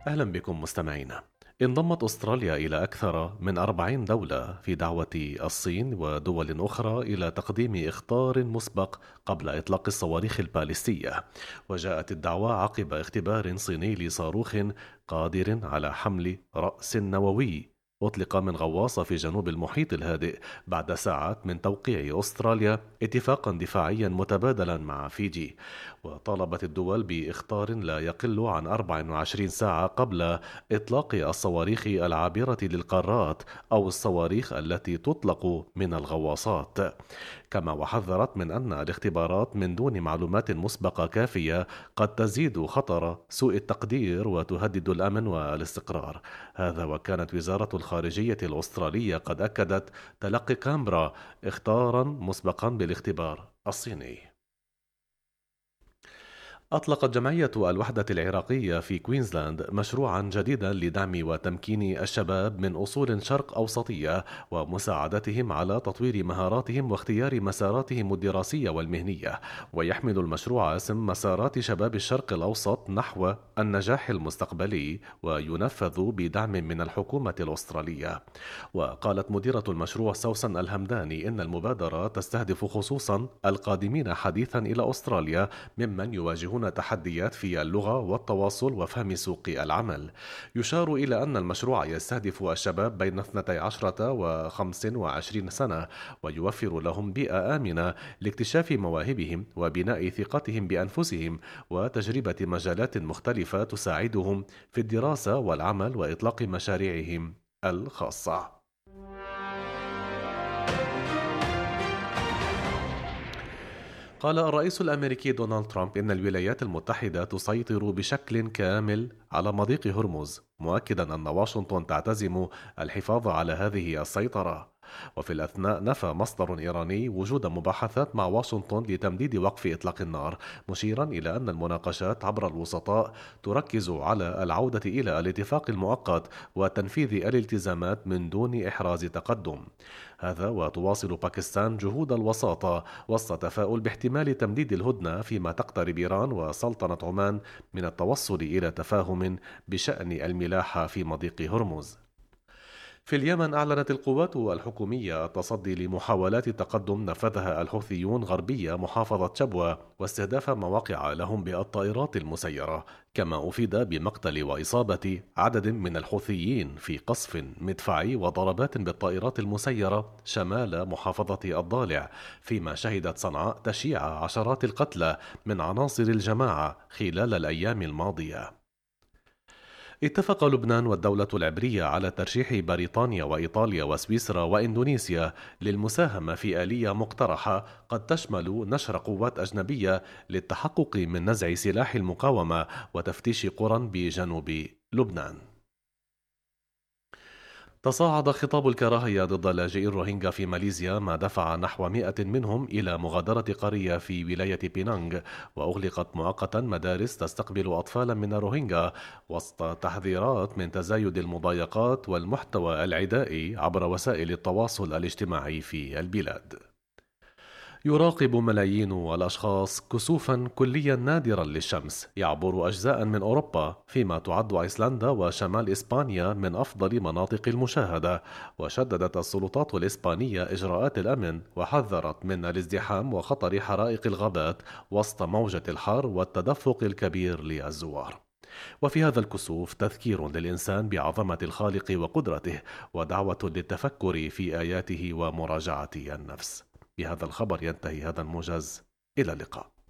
أهلا بكم مستمعينا. انضمت أستراليا إلى أكثر من 40 دولة في دعوة الصين ودول أخرى إلى تقديم إخطار مسبق قبل إطلاق الصواريخ الباليستية، وجاءت الدعوة عقب اختبار صيني لصاروخ قادر على حمل رأس نووي أطلق من غواصة في جنوب المحيط الهادئ بعد ساعات من توقيع أستراليا اتفاقا دفاعيا متبادلا مع فيجي. وطالبت الدول بإخطار لا يقل عن 24 ساعة قبل إطلاق الصواريخ العابرة للقارات أو الصواريخ التي تطلق من الغواصات، كما وحذرت من أن الاختبارات من دون معلومات مسبقة كافية قد تزيد خطر سوء التقدير وتهدد الأمن والاستقرار. هذا وكانت وزارة الخارجية الأسترالية قد أكدت تلقي كامبرا اخطارا مسبقا بالاختبار الصيني. أطلقت جمعية الوحدة العراقية في كوينزلاند مشروعا جديدا لدعم وتمكين الشباب من أصول شرق أوسطية ومساعدتهم على تطوير مهاراتهم واختيار مساراتهم الدراسية والمهنية. ويحمل المشروع اسم مسارات شباب الشرق الأوسط نحو النجاح المستقبلي، وينفذ بدعم من الحكومة الأسترالية. وقالت مديرة المشروع سوسن الهمداني إن المبادرة تستهدف خصوصا القادمين حديثا إلى أستراليا ممن يواجهون تحديات في اللغة والتواصل وفهم سوق العمل. يشار إلى أن المشروع يستهدف الشباب بين 12 و 25 سنة، ويوفر لهم بيئة آمنة لاكتشاف مواهبهم وبناء ثقتهم بأنفسهم وتجربة مجالات مختلفة تساعدهم في الدراسة والعمل وإطلاق مشاريعهم الخاصة. قال الرئيس الأمريكي دونالد ترامب إن الولايات المتحدة تسيطر بشكل كامل على مضيق هرمز، مؤكدا أن واشنطن تعتزم الحفاظ على هذه السيطرة. وفي الأثناء نفى مصدر إيراني وجود مباحثات مع واشنطن لتمديد وقف إطلاق النار، مشيرا إلى أن المناقشات عبر الوسطاء تركز على العودة إلى الاتفاق المؤقت وتنفيذ الالتزامات من دون إحراز تقدم. هذا وتواصل باكستان جهود الوساطة وسط تفاؤل باحتمال تمديد الهدنة، فيما تقترب إيران وسلطنة عمان من التوصل إلى تفاهم بشأن الملاحة في مضيق هرمز. في اليمن أعلنت القوات الحكومية التصدي لمحاولات تقدم نفذها الحوثيون غربية محافظة شبوة واستهداف مواقع لهم بالطائرات المسيرة، كما أفيد بمقتل وإصابة عدد من الحوثيين في قصف مدفعي وضربات بالطائرات المسيرة شمال محافظة الضالع، فيما شهدت صنعاء تشييع عشرات القتلى من عناصر الجماعة خلال الأيام الماضية. اتفق لبنان والدولة العبرية على ترشيح بريطانيا وإيطاليا وسويسرا وإندونيسيا للمساهمة في آلية مقترحة قد تشمل نشر قوات أجنبية للتحقق من نزع سلاح المقاومة وتفتيش قرى بجنوب لبنان. تصاعد خطاب الكراهية ضد لاجئي الروهينجا في ماليزيا، ما دفع نحو 100 منهم إلى مغادرة قرية في ولاية بينانغ، وأغلقت مؤقتا مدارس تستقبل أطفالا من الروهينجا وسط تحذيرات من تزايد المضايقات والمحتوى العدائي عبر وسائل التواصل الاجتماعي في البلاد. يراقب ملايين الأشخاص كسوفا كليا نادرا للشمس يعبر أجزاء من أوروبا، فيما تعد أيسلندا وشمال إسبانيا من أفضل مناطق المشاهدة. وشددت السلطات الإسبانية إجراءات الأمن وحذرت من الازدحام وخطر حرائق الغابات وسط موجة الحر والتدفق الكبير للزوار. وفي هذا الكسوف تذكير للإنسان بعظمة الخالق وقدرته، ودعوة للتفكر في آياته ومراجعة النفس. بهذا الخبر ينتهي هذا الموجز. إلى اللقاء.